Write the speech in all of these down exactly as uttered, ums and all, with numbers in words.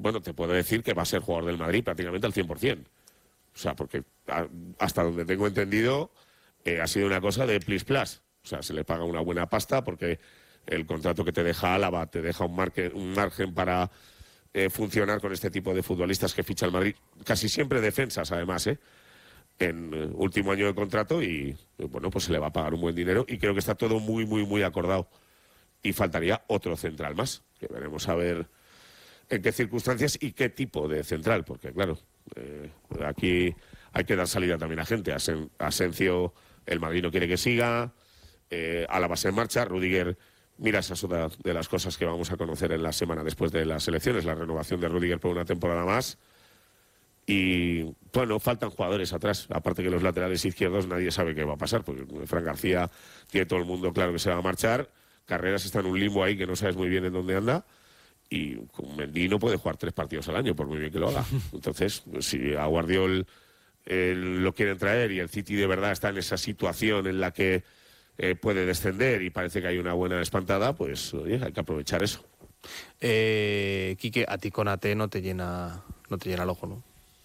bueno, te puedo decir que va a ser jugador del Madrid prácticamente al cien por cien. O sea, porque a, hasta donde tengo entendido eh, ha sido una cosa de plis plas. O sea, se le paga una buena pasta porque el contrato que te deja Álava te deja un, marque, un margen para eh, funcionar con este tipo de futbolistas que ficha el Madrid. Casi siempre defensas, además, ¿eh? en eh, último año de contrato y, bueno, pues se le va a pagar un buen dinero y creo que está todo muy, muy, muy acordado. Y faltaría otro central más, que veremos a ver en qué circunstancias y qué tipo de central, porque, claro, eh, aquí hay que dar salida también a gente. Asen, Asencio, el Madrid no quiere que siga, eh, Álava se marcha, Rüdiger, mira, esa es otra de las cosas que vamos a conocer en la semana después de las elecciones, la renovación de Rüdiger por una temporada más. Y, bueno, faltan jugadores atrás, aparte que los laterales izquierdos nadie sabe qué va a pasar, porque Fran García tiene todo el mundo claro que se va a marchar, Carreras está en un limbo ahí que no sabes muy bien en dónde anda, y con Mendy no puede jugar tres partidos al año, por muy bien que lo haga. Entonces, si a Guardiol eh, lo quieren traer y el City de verdad está en esa situación en la que eh, puede descender y parece que hay una buena espantada, pues oye, hay que aprovechar eso. Eh, Quique, a ti con A T no te llena, no te llena el ojo, ¿no?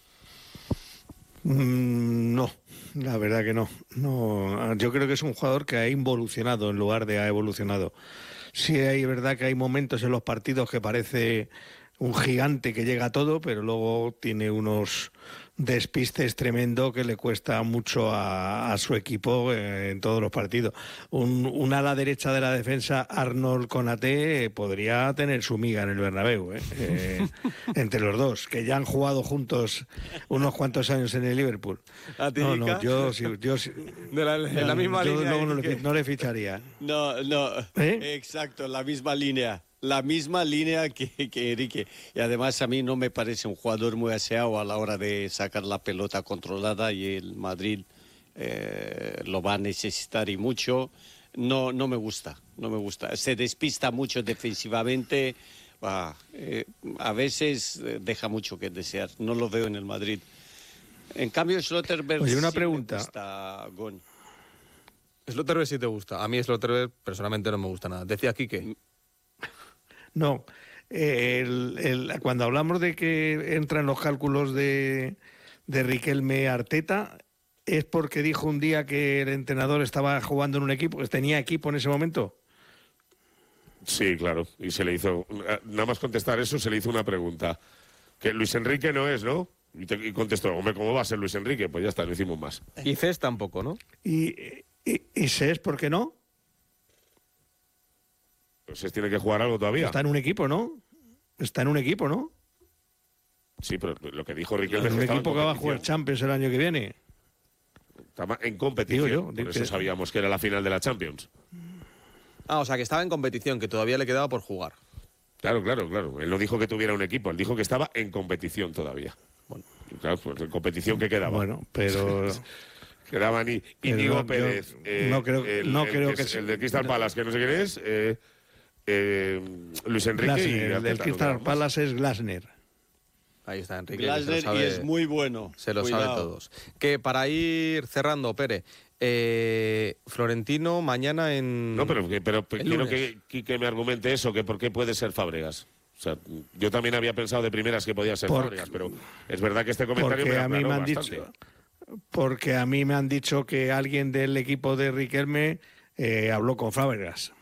Mm, no, la verdad que no. no. Yo creo que es un jugador que ha involucionado en lugar de ha evolucionado. Sí, hay verdad que hay momentos en los partidos que parece un gigante que llega a todo, pero luego tiene unos despistes tremendo que le cuesta mucho a, a su equipo eh, en todos los partidos. Un, un ala derecha de la defensa, Arnold Konaté, eh, podría tener su miga en el Bernabéu, eh, eh, entre los dos, que ya han jugado juntos unos cuantos años en el Liverpool. No, no, yo, yo, yo de la, de la misma yo línea. Luego no, le, no le ficharía. No, no, ¿Eh? exacto, la misma línea. La misma línea que, que Enrique. Y además a mí no me parece un jugador muy aseado a la hora de sacar la pelota controlada y el Madrid eh, lo va a necesitar y mucho. No, no me gusta, no me gusta. Se despista mucho defensivamente. Ah, eh, a veces deja mucho que desear. No lo veo en el Madrid. En cambio, Schlotterberg Oye, una sí pregunta. me gusta, Gon. Schlotterberg sí te gusta. A mí Schlotterberg personalmente no me gusta nada. Decía Quique. No, el, el, cuando hablamos de que entran los cálculos de, de Riquelme Arteta, ¿es porque dijo un día que el entrenador estaba jugando en un equipo, que tenía equipo en ese momento? Sí, claro, y se le hizo, nada más contestar eso, se le hizo una pregunta, que Luis Enrique no es, ¿no? Y, te, y contestó, hombre, ¿cómo va a ser Luis Enrique? Pues ya está, no hicimos más. Y Cés tampoco, ¿no? ¿Y, y, y Cés por qué no? Pues tiene que jugar algo todavía. Está en un equipo, ¿no? Está en un equipo, ¿no? Sí, pero lo que dijo Riquelme es un que equipo estaba que va a jugar Champions el año que viene. Estaba en competición, Digo yo, por digo eso que... sabíamos que era la final de la Champions. Ah, o sea, que estaba en competición, que todavía le quedaba por jugar. Claro, claro, claro. Él no dijo que tuviera un equipo, él dijo que estaba en competición todavía. Bueno, claro, pues en competición que quedaba. Bueno, pero... Quedaban y Íñigo no, Pérez, eh, no creo, el, no el, creo que, que es, el de Crystal Palace, que no sé quién es, eh, eh, Luis Enrique Glasner, y el del Crystal no Palace es Glasner. Ahí está Enrique. Glasner se lo sabe, y es muy bueno. Se lo Cuidado. sabe todos. Que para ir cerrando, Pere, eh, Florentino mañana en... No, pero, pero, pero quiero lunes. que, que me argumente eso, que por qué puede ser Fábregas. O sea, yo también había pensado de primeras que podía ser Por, Fábregas, pero es verdad que este comentario porque me a mí me han bastante. dicho Porque a mí me han dicho que alguien del equipo de Riquelme eh, habló con Fábregas.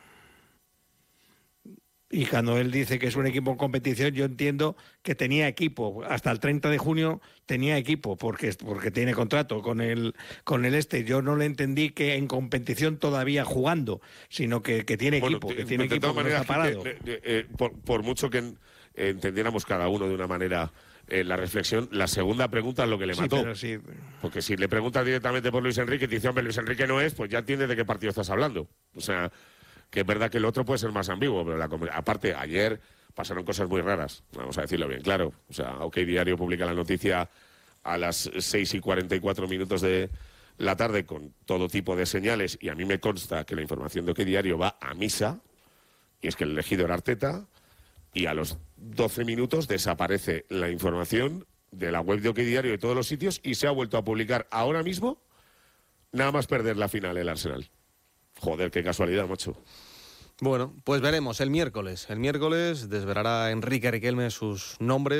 Y cuando él dice que es un equipo en competición, yo entiendo que tenía equipo. Hasta el treinta de junio tenía equipo, porque, porque tiene contrato con el, con el este. Yo no le entendí que en competición todavía jugando, sino que, que tiene Bueno, equipo, que de, tiene de equipo todas que no maneras, está parado. que, de, de, eh, por, por mucho que eh, entendiéramos cada uno de una manera eh, la reflexión, la segunda pregunta es lo que le mató. Sí, pero sí. Porque si le preguntas directamente por Luis Enrique y te dice, hombre, Luis Enrique no es, pues ya entiendes de qué partido estás hablando. O sea, que es verdad que el otro puede ser más ambiguo, pero la, aparte, ayer pasaron cosas muy raras, vamos a decirlo bien claro. O sea, OK Diario publica la noticia a las seis y cuarenta y cuatro minutos de la tarde con todo tipo de señales, y a mí me consta que la información de OK Diario va a misa, y es que el elegido era Arteta, y a los doce minutos desaparece la información de la web de OK Diario de todos los sitios y se ha vuelto a publicar ahora mismo, nada más perder la final el Arsenal. Joder, qué casualidad, macho. Bueno, pues veremos el miércoles. El miércoles desvelará Enrique Riquelme sus nombres.